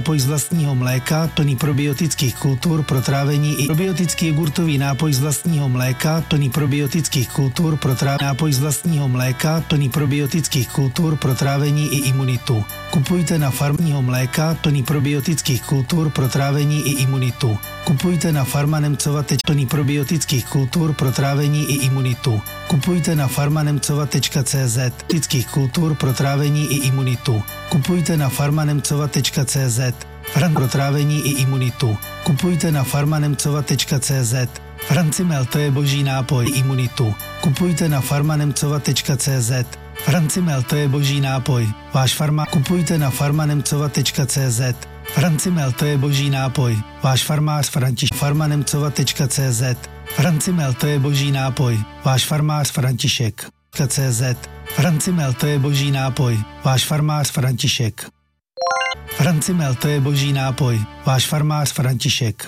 nápoj z vlastního mléka, plný probiotických kultur pro trávení i probiotický jogurtový nápoj z vlastního mléka, plný probiotických kultur pro trávení, nápoj z vlastního mléka, plný probiotických kultur pro trávení i imunitu. Kupujte na farmního mléka, plný probiotických kultur pro trávení i imunitu. Kupujte na Farma Nemcova plný probiotických kultur pro trávení i imunitu. Kupujte na farmanemcova.cz probiotických kultur pro trávení i imunitu. Kupujte na farmanemcova.cz pro trávení i imunitu. Kupujte na farmanemcova.cz Francimel, to je boží nápoj, imunitu. Kupujte na farmanemcova.cz Francimel, to je boží nápoj, váš farma. Kupujte na farmanemcova.cz Francimel, to je boží nápoj, váš farmář František. Farmanemcova.cz Francimel, to je boží nápoj, váš farmář František. .cz Francimel, to je boží nápoj, váš farmář František. Francimel, to je boží nápoj, váš farmář František.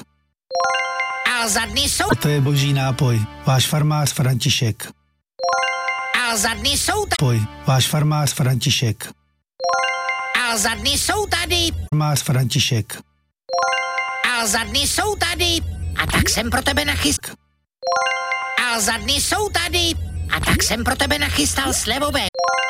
A za dny jsou... To je boží nápoj, váš farmář František. A za dny jsou tady... Váš farmář František. A za dny jsou tady... Farmář František. A za dny jsou tady... A tak jsem pro tebe nachystal... A za dny jsou tady... A tak jsem pro tebe nachystal slevové...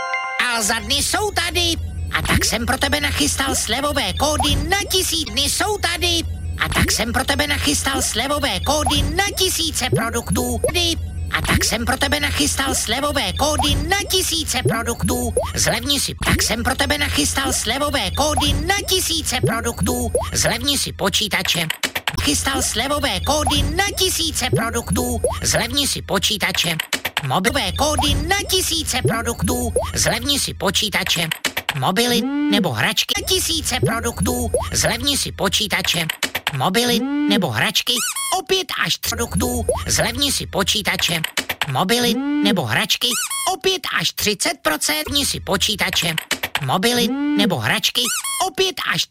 A za dny jsou tady... A tak jsem pro tebe nachystal slevové kódy na 1000 dny jsou tady. A tak jsem pro tebe nachystal slevové kódy na 1000 produktů. A tak jsem pro tebe nachystal slevové kódy na 1000 produktů. Zlevni si. Tak jsem pro tebe nachystal slevové kódy na 1000 produktů. Zlevni si počítače. Chystal slevové kódy na 1000 produktů. Zlevni si počítače. Mobilové kódy na 1000 produktů. Zlevni si počítače. Mobily nebo hračky na 1000 produktů. Zlevni si počítače. Mobily nebo hračky o 5 až 3 produktů. Zlevni si počítače. Mobily nebo hračky o 5 až 30%. Zlevni si počítače. Mobily nebo hračky o 5 až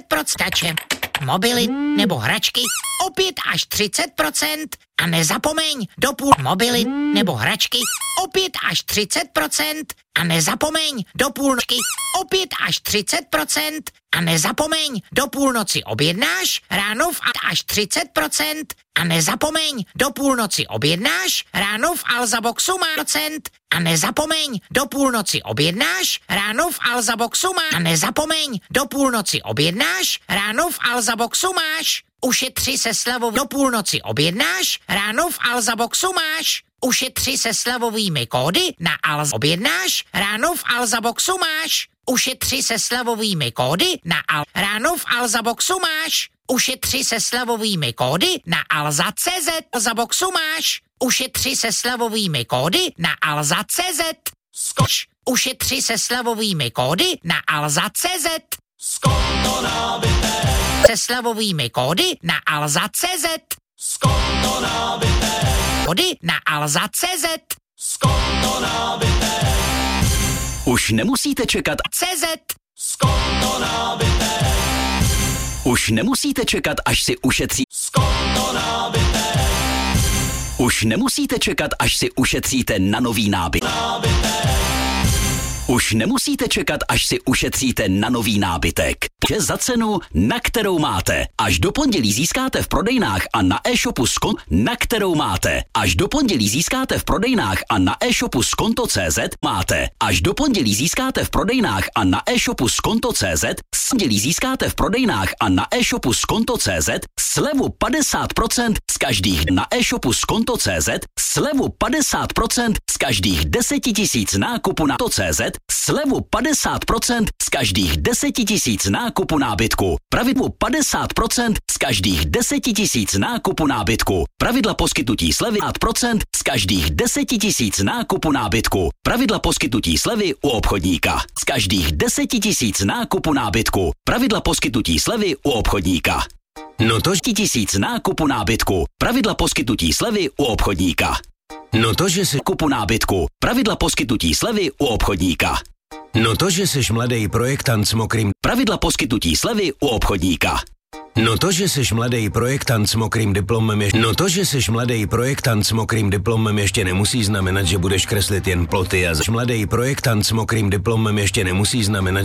30%. Mobily nebo hračky o 5 až 30%. A nezapomeň do půl mobily nebo hračky o 5 až 30%. A nezapomeň do půlnoci o 5 až 30%. A nezapomeň do půlnoci objednáš, ráno v až 30%. A nezapomeň do půlnoci objednáš, ráno v Alzaboxu má procent. A nezapomeň do půlnoci objednáš, ráno v Alzaboxu má. A nezapomeň do půlnoci objednáš, ráno v Alzaboxu máš. Ušetři se slevou do půlnoci objednáš, ráno v Alzaboxu máš. Ušetři se slevovými kódy na Alz objednáš, ráno v Alzaboxu máš. Ušetři se slevovými kódy na ráno v Alzaboxu máš. Ušetři se slevovými kódy na Alza.cz. Alzaboxu máš. Ušetři se slevovými kódy na Alza.cz. Skoč. Ušetři se slevovými kódy na Alza.cz. Skonto nabité. Se slevovými kódy na Alza.cz. Skonto nabité. Kódy na Alza.cz. Skonto nabité. Už nemusíte čekat CZ. Skonto nabité. Už nemusíte čekat, až si ušetří. Skonto nabité. Už nemusíte čekat, až si ušetříte na nový nábytek. Už nemusíte čekat, až si ušetříte na nový nábytek. Že za cenu, na kterou máte. Až do pondělí získáte v prodejnách a na e-shopu na kterou máte. Až do pondělí získáte v prodejnách a na e-shopu skonto.cz máte. Až do pondělí získáte v prodejnách a na e-shopu skonto.cz s pondělí získáte v prodejnách a na e-shopu skonto.cz slevu 50% z každých na e-shopu skonto.cz slevu 50% z každých 10 000 nákupu na to.cz slevu 50% z každých 10 000 nákupu nábytku. Pravidlo 50% z každých 10 000 nákupu nábytku. Pravidla poskytnutí slevy 50% z každých 10 000 nákupu nábytku. Pravidla poskytnutí slevy u obchodníka. Z každých 10 000 nákupu nábytku. Pravidla poskytnutí slevy u obchodníka. No to 10 000 nákupu nábytku. Pravidla poskytnutí slevy u obchodníka. No to, že si kupu nábytku. Pravidla poskytnutí slevy u obchodníka. No to, že seš mladý projektant s mokrým. Pravidla poskytnutí slevy u obchodníka. No to, že seš mladý projektant s mokrým diplomem No to, že seš mladý projektant s mokrým diplomem ještě nemusí znamenat, že budeš kreslit jen ploty a mladý projektant s mokrým diplomem ještě nemusí znamenat,